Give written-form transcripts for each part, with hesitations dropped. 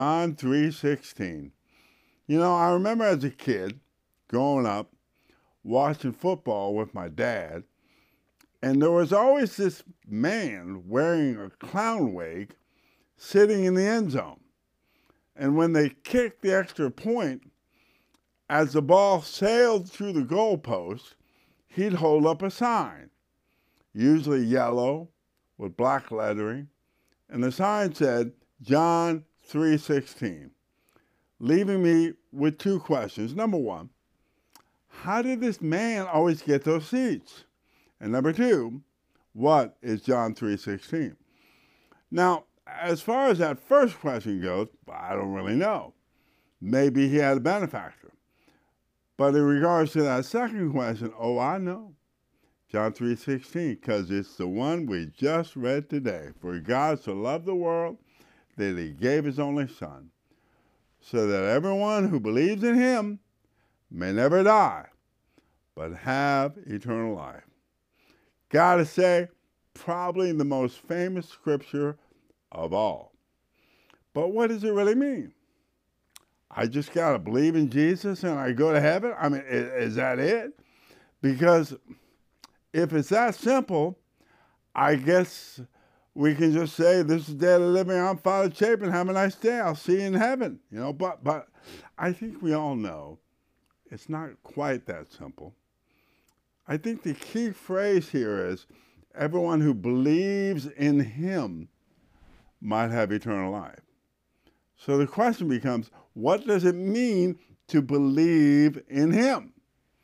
John 3:16. You know, I remember as a kid growing up watching football with my dad, and there was always this man wearing a clown wig sitting in the end zone. And when they kicked the extra point, as the ball sailed through the goalpost, he'd hold up a sign, usually yellow with black lettering, and the sign said John 3:16, leaving me with two questions. Number one, how did this man always get those seats? And number two, what is John 3:16? Now, as far as that first question goes, I don't really know. Maybe he had a benefactor. But in regards to that second question, oh, I know. John 3:16, because it's the one we just read today. For God so loved the world that he gave his only Son, so that everyone who believes in him may never die, but have eternal life. Gotta say, probably the most famous scripture of all. But what does it really mean? I just gotta believe in Jesus and I go to heaven? I mean, is that it? Because if it's that simple, I guess we can just say, this is dead and living, I'm Father Chapin, have a nice day, I'll see you in heaven. But I think we all know it's not quite that simple. I think the key phrase here is, everyone who believes in him might have eternal life. So the question becomes, what does it mean to believe in him?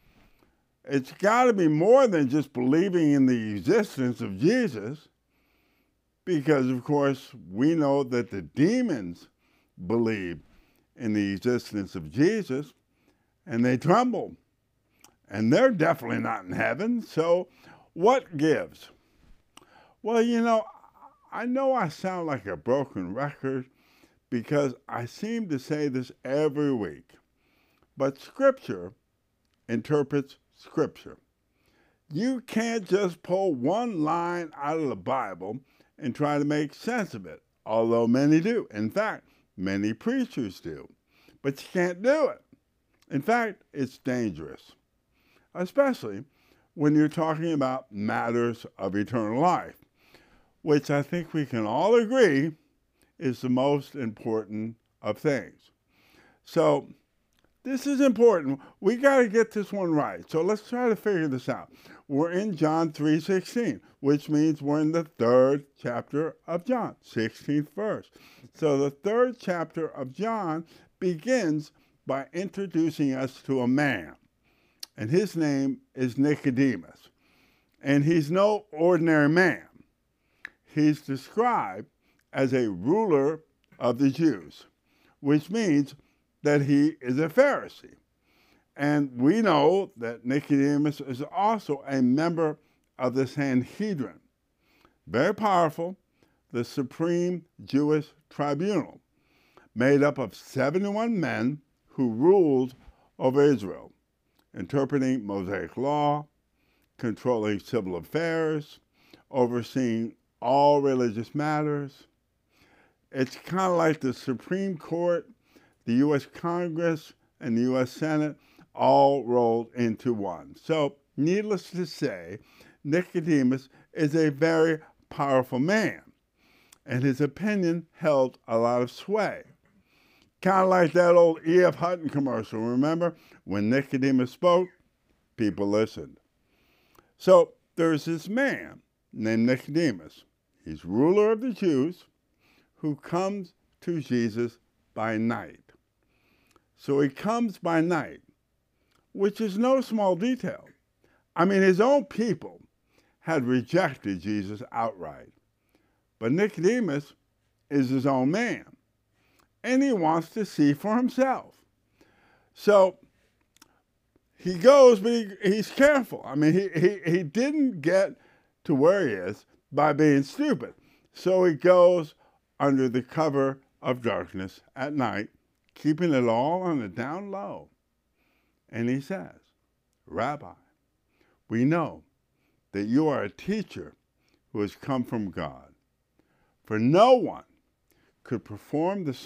It's got to be more than just believing in the existence of Jesus, because, of course, we know that the demons believe in the existence of Jesus, and they tremble. And they're definitely not in heaven, so what gives? Well, I know I sound like a broken record because I seem to say this every week, but Scripture interprets Scripture. You can't just pull one line out of the Bible and try to make sense of it, although many do. In fact, many preachers do. But you can't do it. In fact, it's dangerous, especially when you're talking about matters of eternal life, which I think we can all agree is the most important of things. So this is important. We got to get this one right. So let's try to figure this out. We're in John 3:16, which means we're in the third chapter of John, 16th verse. So the third chapter of John begins by introducing us to a man, and his name is Nicodemus. And he's no ordinary man. He's described as a ruler of the Jews, which means that he is a Pharisee. And we know that Nicodemus is also a member of the Sanhedrin. Very powerful, the supreme Jewish tribunal, made up of 71 men who ruled over Israel, interpreting Mosaic law, controlling civil affairs, overseeing all religious matters. It's kind of like the Supreme Court, the U.S. Congress, and the U.S. Senate all rolled into one. So, needless to say, Nicodemus is a very powerful man, and his opinion held a lot of sway. Kind of like that old E.F. Hutton commercial, remember? When Nicodemus spoke, people listened. So, there's this man named Nicodemus. He's ruler of the Jews, who comes to Jesus by night. So he comes by night, which is no small detail. I mean, his own people had rejected Jesus outright. But Nicodemus is his own man, and he wants to see for himself. So he goes, but he's careful. I mean, he didn't get to where he is by being stupid. So he goes under the cover of darkness at night, keeping it all on the down low. And he says, Rabbi, we know that you are a teacher who has come from God. For no one could perform the